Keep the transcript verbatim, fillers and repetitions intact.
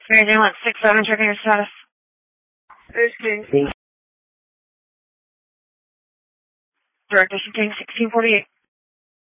Spirit Inlet six seven, checking your status. King. Director King sixteen forty-eight.